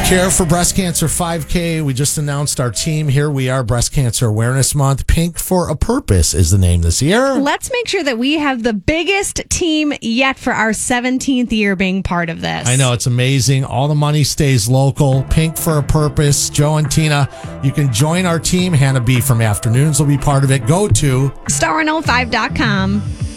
Care for Breast Cancer 5K. We just announced our team. Here we are, Breast Cancer Awareness Month. Pink for a Purpose is the name this year. Let's make sure that we have the biggest team yet for our 17th year being part of this. I know, it's amazing. All the money stays local. Pink for a Purpose. Joe and Tina, you can join our team. Hannah B from Afternoons will be part of it. Go to star105.com.